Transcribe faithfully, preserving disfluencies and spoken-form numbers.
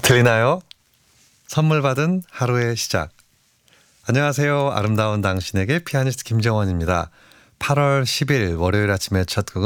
들리나요? 선물 받은 하루의 시작. 안녕하세요. 아름다운 당신에게 피아니스트 김정원입니다. 팔월 십일 월요일 아침의 첫 곡은